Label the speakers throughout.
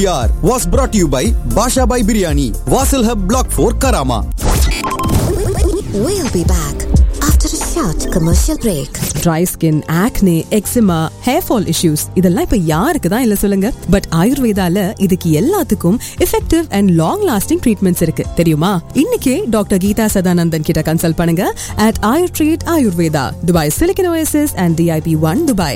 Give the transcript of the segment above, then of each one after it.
Speaker 1: Was brought to you by Basha Bhai Biryani, Wasil Hub Block 4, Karama.
Speaker 2: We'll be back after a short commercial break.
Speaker 3: Dry skin, acne, eczema, hair fall issues இதெல்லாம் இப்ப யாருக்கு தான் இல்ல சொல்லுங்க. But ஆயுர்வேதால இதுக்கு எல்லாத்துக்கும் effective and long lasting treatments இருக்கு தெரியுமா? இன்னைக்கே டாக்டர் கீதா சதானந்தன் கிட்ட கன்சல்ட் பண்ணுங்க at Ayurtreat Ayurveda, Dubai Silicon Oasis and DIP1 Dubai.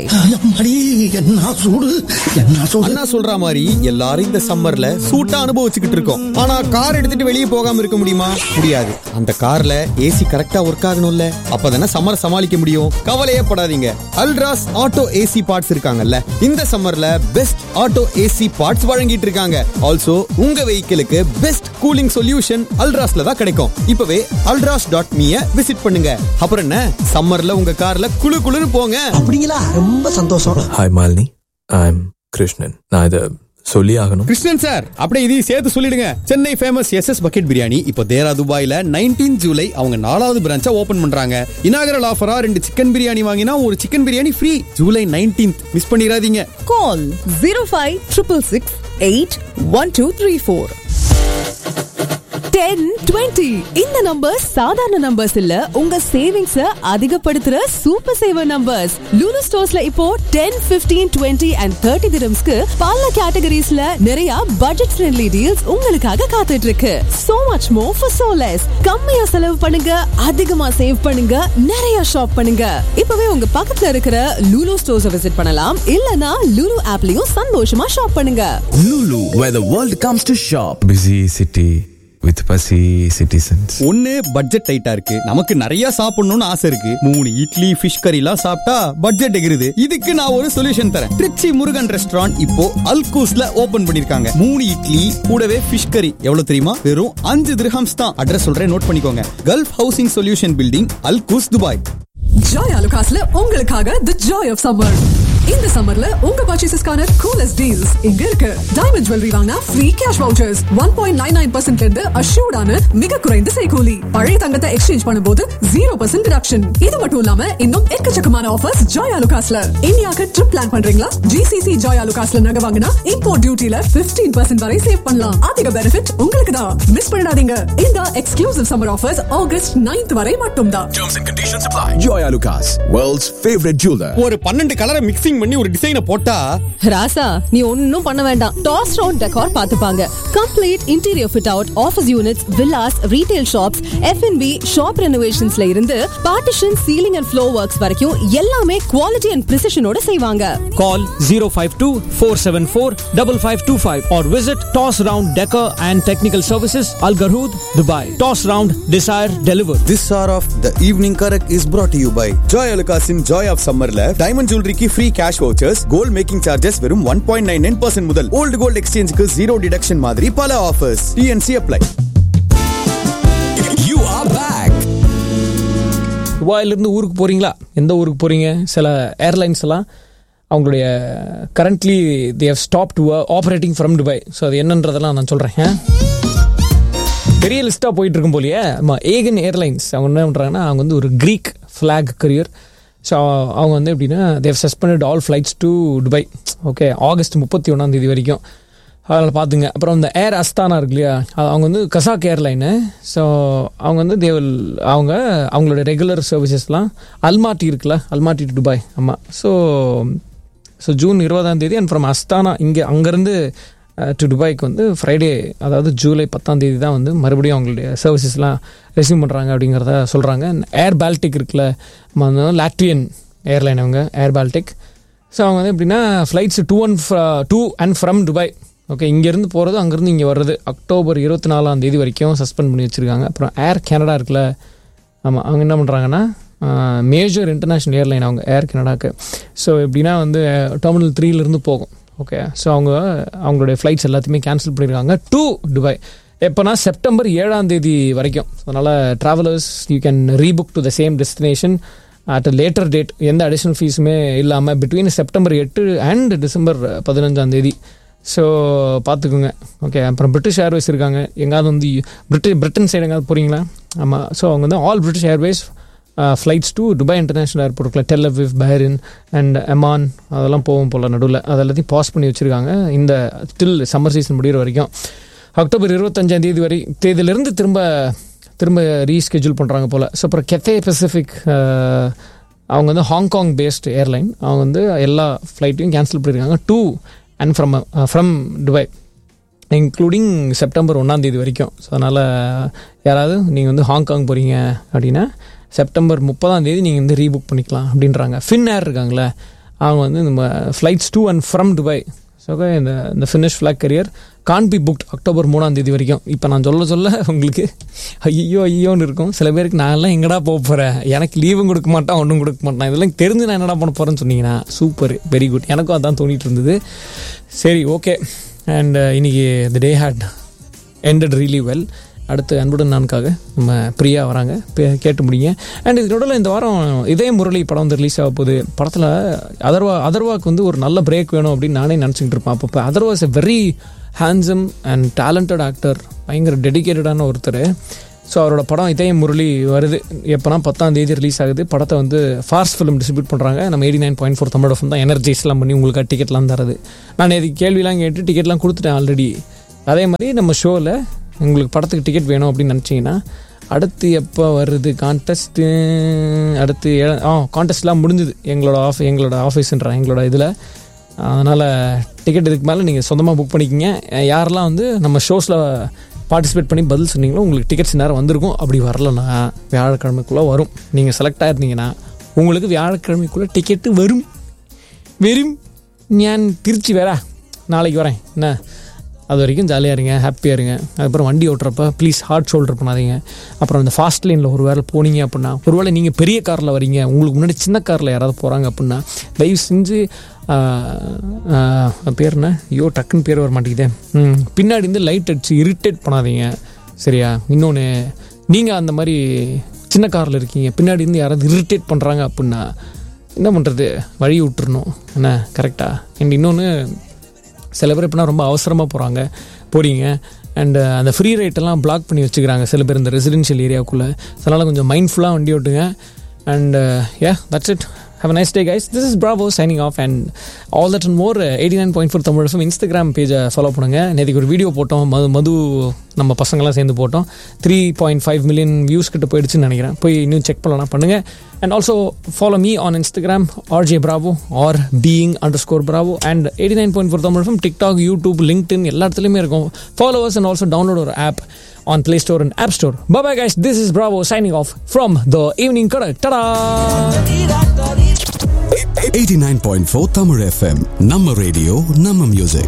Speaker 1: அண்ணா சொல்ற மாதிரி எல்லாரும் இந்த சம்மர்ல சூட்டா அனுபவிச்சுக்கிட்டு இருக்கோம். ஆனா கார் எடுத்துட்டு வெளியே போகாம இருக்க முடியுமா? முடியாது. அந்த கார்ல ஏசி கரெக்டா ஒர்க் ஆகணும்ல, அப்பதானே சம்மர் சமாளிக்க முடியும். கவலையப்படாதீங்க, அல்ட்ராஸ் ஆட்டோ ஏசி பார்ட்ஸ் இருக்காங்கல்ல, இந்த சம்மர்ல பெஸ்ட் ஆட்டோ ஏசி பார்ட்ஸ் வழங்கிட்டு இருக்காங்க. ஆல்சோ உங்க வெஹிக்கிளுக்கு பெஸ்ட் கூலிங் சொல்யூஷன் அல்ட்ராஸ்ல தான் கிடைக்கும். இப்பவே alras.me விசிட் பண்ணுங்க. அப்புறம் என்ன, சம்மர்ல உங்க கார்ல குளு குளுன்னு போங்க.
Speaker 4: அப்படிங்களா? ரொம்ப சந்தோஷம்.
Speaker 5: Hi Malini, I'm Krishnan. நான் இதை சொல்லி ஆகணும்.
Speaker 1: கிருஷ்ணன் சார், அப்படியே இதையும் சேர்த்து சொல்லிடுங்க. Chennai famous SS bucket biryani இப்போ தேரா துபாயில 19 ஜூலை அவங்க 4வது பிரான்ச்சா ஓபன் பண்றாங்க. இனாகரல் ஆஃபரா 2 சிக்கன் பிரியாணி வாங்கினா ஒரு chicken biryani free. July 19th miss பண்ணிராதீங்க.
Speaker 3: Call 0566681234. 1020 இந்த நம்பர்ஸ் சாதாரண நம்பர்ஸ் இல்ல, உங்க சேவிங்ஸ் அதிகப்படுத்துற சூப்பர் சேவர் நம்பர்ஸ். லூலு ஸ்டோர்ஸ்ல இப்போ 10, 15, 20 and 30 dirhamsக்கு பல கேட்டகரிஸ்ல நிறைய பட்ஜெட் ஃப்ரெண்ட்லி டீல்ஸ் உங்களுக்காக காத்துட்டு இருக்கு. So much more for so less. கம்மியா செலவு பண்ணுங்க, அதிகமா சேவ் பண்ணுங்க, நிறைய ஷாப் பண்ணுங்க. இப்பவே உங்க பக்கத்துல இருக்கிற லூலு ஸ்டோர்ஸ் விசிட் பண்ணலாம், இல்லனா லூலு ஆப்லயும் சந்தோஷமா ஷாப் பண்ணுங்க.
Speaker 6: Lulu, where the world comes to shop.
Speaker 5: Busy city with fussy citizens.
Speaker 1: ஒண்ணு பட்ஜெட் டைட்டா இருக்கு, நமக்கு நிறைய சாப்பிடணும்னு ஆசை இருக்கு. 3 இட்லி ஃபிஷ் கறி எல்லாம் சாப்பிட்டா பட்ஜெட் எகிருது. இதுக்கு நான் ஒரு சொல்யூஷன் தரேன். திருச்சி முருகன் ரெஸ்டாரண்ட் இப்போ அல்கூஸ்ல ஓபன் பண்ணிருக்காங்க. 3 இட்லி கூடவே ஃபிஷ் கறி எவ்வளவு தெரியுமா? வெறும் 5 dirhams தான். அட்ரஸ் சொல்றேன், நோட் பண்ணிக்கோங்க. Gulf housing solution building, Al Quoz, Dubai.
Speaker 3: Joy Alucasல உங்களுக்காக the joy of summer. இந்த சம்மர்ல உங்க பர்ச்சேசஸ்க்கான கூலஸ்ட் டீல்ஸ் இங்க இருக்கு. டைமண்ட் ஜுவல்லரி வாங்கினா ஃப்ரீ கேஷ் வவுச்சர்ஸ் 1.99% இருந்து அஷ்யூர்டான மிக குறைந்த செய்கூலி. பழைய தங்கத்தை எக்ஸ்சேஞ்ச் பண்ணும்போது 0% டிடக்ஷன். இது மட்டும் இல்லாம இன்னும் எக்கச்சக்கமான ஆஃபர்ஸ் ஜாய் ஆலுகாஸ்ல. இந்தியாவுக்கு ட்ரிப் பிளான் பண்றீங்களா? GCC ஜாய் ஆலுகாஸ்ல நகை வாங்கினா இம்போர்ட் டியூட்டில 15% வரை சேவ் பண்ணலாம். அதிக பெனிஃபிட் உங்களுக்கு தான். மிஸ் பண்ணிடாதீங்க. இந்த exclusive summer offers August 9th வரை மட்டும்தான்.
Speaker 6: Terms and conditions apply. Joy Alucas, world's favorite jeweler.
Speaker 1: ஒரு 12 கலரை மிக்சிங் பண்ணி ஒரு டிசைனை போட்டா
Speaker 3: ராசா, நீ ஒன்னும் பண்ண வேண்டாம். டாஸ் ரவுண்ட் டெக்கார் பாத்துப்பாங்க. Complete interior fit out, office units, villas, retail shops, F&B, shop ரெனோவேஷன்ஸ்ல இருந்து partition, ceiling and floor works வரைக்கும் எல்லாமே குவாலிட்டி அண்ட் பிரிசிஷனோட செய்வாங்க.
Speaker 7: Call 052-474-5525 or visit Toss Round Decor and Technical Services, Al Garhood, Dubai. Toss Round, Desire, Deliver.
Speaker 1: This hour of the evening correct is brought to you by Joy Alucas in Joy of Summerல diamond ஜுவல்லரிக்கு free cash vouchers, gold making charges வெறும் 1.99% முதல். Old gold எக்ஸ்சேஞ்சுக்கு 0 deduction மாதிரி பல offers. TNC apply.
Speaker 6: You are back.
Speaker 7: துபாயிலிருந்து ஊருக்கு போறீங்களா? எந்த ஊருக்கு போறீங்க? சில ஏர்லைன்ஸ் எல்லாம் அவங்களுடைய currently they have stopped operating from Dubai. So அது என்னன்றதெல்லாம் நான் சொல்கிறேன். பெரிய லிஸ்ட்டாக போயிட்டு இருக்கும் போலியே. ஏகன் ஏர்லைன்ஸ் அவங்க என்ன பண்ணுறாங்கன்னா, அவங்க வந்து ஒரு க்ரீக் ஃப்ளாக் கரியர். ஸோ அவங்க வந்து எப்படின்னா, Dev suspended all flights to Dubai. Okay, August 31 வரைக்கும். அதனால் பார்த்துங்க. அப்புறம் இந்த ஏர் அஸ்தானா இருக்கு இல்லையா, அவங்க வந்து கசாக் ஏர்லைனு. ஸோ அவங்க வந்து அவங்களோட ரெகுலர் சர்வீசஸ்லாம் அல்மாட்டி இருக்குல்ல, அல்மாட்டி டு துபாய். ஆமாம். So June 20 and from Asthana அங்கேருந்து டு துபாய்க்கு வந்து ஃப்ரைடே, அதாவது ஜூலை 10 தான் வந்து மறுபடியும் அவங்களுடைய சர்வீசஸ்லாம் ரெஸ்யூம் பண்ணுறாங்க அப்படிங்கிறத சொல்கிறாங்க. ஏர் பால்டிக் இருக்குல்ல, லாட்வியன் ஏர்லைன் அவங்க, ஏர் பால்டிக். ஸோ அவங்க வந்து எப்படின்னா flights to and from Dubai. Okay, இங்கேருந்து போகிறது, அங்கேருந்து இங்கே வர்றது அக்டோபர் 24 வரைக்கும் சஸ்பெண்ட் பண்ணி வச்சுருக்காங்க. அப்புறம் ஏர் கனடா இருக்குல்ல, ஆமாம், அவங்க என்ன பண்ணுறாங்கன்னா மேஜர் இன்டர்நேஷ்னல் ஏர்லைன் அவங்க, ஏர் கனடாக்கு. ஸோ எப்படின்னா வந்து டெர்மினல் 3 போகும். ஓகே, ஸோ அவங்களுடைய ஃப்ளைட்ஸ் எல்லாத்தையுமே கேன்சல் பண்ணியிருக்காங்க டு துபாய். எப்போனா செப்டம்பர் 7 வரைக்கும். அதனால் travellers you can rebook to the same destination at a later date, எந்த அடிஷ்னல் ஃபீஸுமே இல்லாமல், between September 8 and December 15. So பார்த்துக்குங்க. ஓகே, அப்புறம் பிரிட்டிஷ் ஏர்வேஸ் இருக்காங்க. எங்காவது வந்து பிரிட்டன் சைடு எங்காவது போகிறீங்களா? ஆமாம். ஸோ அவங்க வந்து all British Airways flights to Dubai international ஏர்போர்ட்டில் Tel Aviv, Bahrain and Aman அதெல்லாம் போகும் போல் நடுவில். அதெல்லாத்தையும் பாஸ் பண்ணி வச்சுருக்காங்க இந்த ஸ்டில் சம்மர் சீசன் முடிகிற வரைக்கும். அக்டோபர் 25 தேதியிலேருந்து திரும்ப ரீஸ்கெட்யூல் பண்ணுறாங்க போல். ஸோ அப்புறம் கெத்தே பசிபிக் அவங்க வந்து ஹாங்காங் பேஸ்டு ஏர்லைன், அவங்க வந்து எல்லா ஃப்ளைட்டையும் கேன்சல் பண்ணியிருக்காங்க to and from Dubai including September 1 வரைக்கும். ஸோ அதனால் யாராவது நீங்கள் வந்து ஹாங்காங் போகிறீங்க அப்படின்னா செப்டம்பர் 30 நீங்கள் வந்து ரீபுக் பண்ணிக்கலாம் அப்படின்றாங்க. ஃபின் ஏர் இருக்காங்களே, அவங்க வந்து இந்த flights to and from Dubai. So இந்த finish flag career Khan B booked October 3 வரைக்கும். இப்போ நான் சொல்ல உங்களுக்கு ஐயோன்னு இருக்கும். சில பேருக்கு நான்லாம் எங்கடா போக போகிறேன், எனக்கு லீவும் கொடுக்க மாட்டான், ஒன்றும் கொடுக்க மாட்டான், இதெல்லாம் தெரிஞ்சு நான் என்னடா பண்ண போகிறேன்னு சொன்னீங்கன்னா சூப்பர், வெரி குட். எனக்கும் அதான் தோணிட்டு இருந்தது. சரி, ஓகே. அண்ட் இன்னைக்கு த டே ஹேட் எண்டட் ரியலி வெல். அடுத்து அன்புடன் நான்காக நம்ம பிரியா வராங்க, கேட்டு முடியுங்க. அண்ட் இதோட இந்த வாரம் இதே முரளி படம் வந்து ரிலீஸ் ஆக போகுது. படத்தில் அதர்வாக்கு வந்து ஒரு நல்ல பிரேக் வேணும் அப்படின்னு நானே நினச்சிக்கிட்டு இருப்பேன். அப்போ Atharva is a very handsome and talented actor, பயங்கர டெடிக்கேட்டடான ஒருத்தர். ஸோ அவரோட படம் இதே முரளி வருது. எப்போனா 10 ரிலீஸ் ஆகுது. படத்தை வந்து ஃபாஸ்ட் ஃபிலிம் டிஸ்ட்ரிபியூட் பண்ணுறாங்க. நம்ம 89.4 தமிழ் எஃப்எம் தான் எனர்ஜைஸ்லாம் பண்ணி உங்களுக்கு டிக்கெட்லாம் தரது. நான் இதுக்கு கேள்விலாம் கேட்டு டிக்கெட்லாம் கொடுத்துட்டேன் ஆல்ரெடி. அதே மாதிரி நம்ம ஷோவில் உங்களுக்கு படத்துக்கு டிக்கெட் வேணும் அப்படின்னு நினச்சிங்கன்னா அடுத்து எப்போ வருது கான்டெஸ்ட்டு, அடுத்து கான்டெஸ்ட்லாம் முடிஞ்சுது எங்களோட ஆஃபீஸுன்ற எங்களோட இதில். அதனால் டிக்கெட் இதுக்கு மேலே நீங்கள் சொந்தமாக புக் பண்ணிக்கிங்க. யாரெல்லாம் வந்து நம்ம ஷோஸில் பார்ட்டிசிபேட் பண்ணி பதில் சொன்னீங்களோ உங்களுக்கு டிக்கெட்ஸ் நேரம் வந்திருக்கும். அப்படி வரலன்னா வியாழக்கிழமைக்குள்ளே வரும். நீங்கள் செலக்ட் ஆகிருந்தீங்கன்னா உங்களுக்கு வியாழக்கிழமைக்குள்ளே டிக்கெட்டு வரும். நான் திருச்சி நாளைக்கு வரேன் என்ன. அது வரைக்கும் ஜாலியாக இருங்க, ஹாப்பியாக இருங்க. அதுக்கப்புறம் வண்டி ஓட்டுறப்ப ப்ளீஸ் ஹார்ட் ஷோல்டர் பண்ணாதீங்க. அப்புறம் இந்த ஃபாஸ்ட் லைனில் ஒரு வேளை போனீங்க அப்படின்னா, ஒருவேளை நீங்கள் பெரிய காரில் வரீங்க, உங்களுக்கு முன்னாடி சின்ன காரில் யாராவது போகிறாங்க அப்படின்னா தயவு செஞ்சு பேர் என்ன டக்குன்னு பேர் வர மாட்டேங்குதே, பின்னாடி இருந்து லைட் அடிச்சு இரிட்டேட் பண்ணாதீங்க, சரியா? இன்னொன்று, நீங்கள் அந்த மாதிரி சின்ன காரில் இருக்கீங்க, பின்னாடி இருந்து யாராவது இரிட்டேட் பண்ணுறாங்க அப்படின்னா என்ன பண்ணுறது, வழி விட்டுறணும் என்ன, கரெக்டாக? அண்ட் இன்னொன்று, சில பேர் எப்படின்னா ரொம்ப அவசரமாக போகிறீங்க அண்ட் அந்த ஃப்ரீ ரைட்டெல்லாம் பிளாக் பண்ணி வச்சுக்கிறாங்க சில பேர் இந்த ரெசிடென்ஷியல் ஏரியாவுக்குள்ளே. அதனால் கொஞ்சம் மைண்ட்ஃபுல்லாக வண்டி ஓட்டுங்க. And that's it. Have a nice day, guys. This is Bravo signing off and all that and more. 89.4 Tamil FM Instagram page follow பண்ணுங்க. நேற்றுக்கு ஒரு வீடியோ போட்டோம், மது நம்ம பசங்களாம் சேர்ந்து போட்டோம். 3.5 million views கிட்ட போயிடுச்சுன்னு நினைக்கிறேன். போய் இன்னும் செக் பண்ணலாம் பண்ணுங்க. And also follow me on Instagram RJ Bravo or being_Bravo and 89.4 Tamil FM TikTok, YouTube, LinkedIn எல்லா இடத்துலையுமே இருக்கும். Follow us and also download our app on Play Store and App Store. Bye bye guys, this is Bravo signing off from the Evening Karak. Ta-da!
Speaker 6: 89.4 Tamil FM நம்ம radio நம்ம music.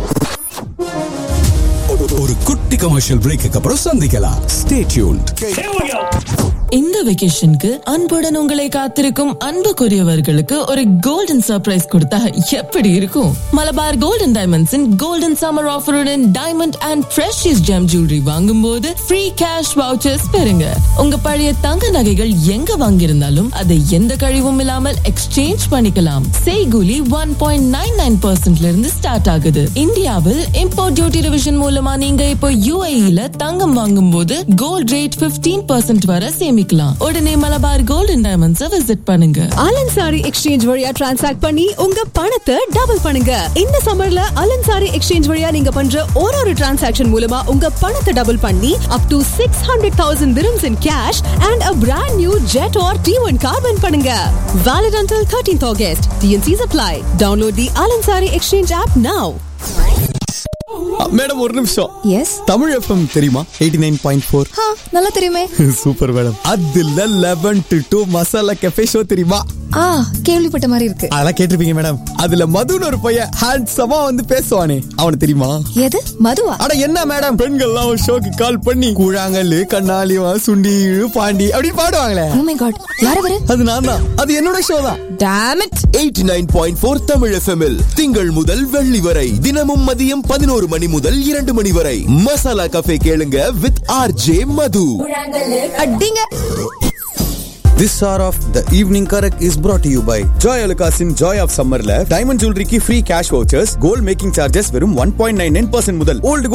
Speaker 6: ஒரு குட்டி commercial பிரேக்குக்கு அப்புறம் சந்திக்கலாம். Stay tuned.
Speaker 8: இந்த வெகேஷனுக்கு அன்புடன் உங்களை காத்திருக்கும் அன்புக்குரியவர்களுக்கு ஒரு கோல்டன் சர்ப்ரைஸ் கொடுத்தா எப்படி இருக்கும்? Malabar golden டைமண்ட்ஸின் golden summer ஆஃபருடன் diamond and precious GeM jewellery வாங்கும் போது ஃப்ரீ கேஷ் வவுச்சர்ஸ் பெறுங்க. உங்க பழைய தங்க நகைகள் எங்க வாங்கியிருந்தாலும் அதை எந்த கழிவும் இல்லாமல் எக்ஸ்சேஞ்ச் பண்ணிக்கலாம். செய்கூலி 1.99% இருந்து ஸ்டார்ட் ஆகுது. இந்தியாவில் இம்போர்ட் டியூட்டி ரிவிஷன் மூலமா நீங்க இப்போ UAE-ல தங்கம் வாங்கும் போது கோல்ட் ரேட் 15% வரை சேமிக்கலாம். உடனே மலபார் கோல்டன் டைமண்ட்ஸ் விசிட் பண்ணுங்க.
Speaker 3: அலன்சாரி எக்ஸ்சேஞ்ச் வழியா டிரான்சாக்ட் பண்ணி உங்க பணத்தை டபுள் பண்ணுங்க. இந்த சம்மர்ல அலன்சாரி எக்ஸ்சேஞ்ச் வழியா நீங்க பண்ற ஒரு டிரான்சாக்ஷன் மூலமா உங்க பணத்தை டபுள் பண்ணி up to 600,000 dirhams in cash and a brand new jet or T1 car win பண்ணுங்க. Valid until 13th August. TNCs apply. Download the Alansari Exchange app now.
Speaker 1: Madam ஒரு நிமிஷம்.
Speaker 2: எஸ்,
Speaker 1: தமிழ் எஃப்எம் தெரியுமா? 89.4.
Speaker 2: நல்லா தெரியுமே.
Speaker 1: Super madam. அதுல 11 to 2 masala cafe show தெரியுமா?
Speaker 2: கேள்விப்பட்ட மாதிரி இருக்கு.
Speaker 1: அதெல்லாம் கேட்டிருப்பீங்க மேடம். அதுல மதுன்னு ஒரு பையன் ஹேண்ட்ஸமா வந்து பேசுவானே, அவனுக்கு தெரியுமா?
Speaker 2: எது மதுவா?
Speaker 1: அட என்ன மேடம், பெண்கள்லாம் ஒரு ஷோக்கு கால் பண்ணி கூழாங்கல்லு கண்ணாலிவா சுண்டி பாண்டி அப்படி பாடுவாங்களே.
Speaker 2: Oh my god, யார் அவரு?
Speaker 1: அது நான் தான். அது என்னோட ஷோ தான்.
Speaker 2: Damn it.
Speaker 6: 89.4 தமிழ் எஃப்எம்மில் திங்கள் முதல் வெள்ளி வரை தினமும் மதியம் 11 மணி முதல் 2 மணி வரை மசாலா கஃபே கேளுங்க வித் RJ மது.
Speaker 2: அடிங்க.
Speaker 1: This hour of the Evening Karak is brought to you by Joy Alucas in Joy of Summerல diamond ஜுவல்லரிக்கு free cash vouchers, gold making charges வெறும் 1.99% முதல். ஓல்டு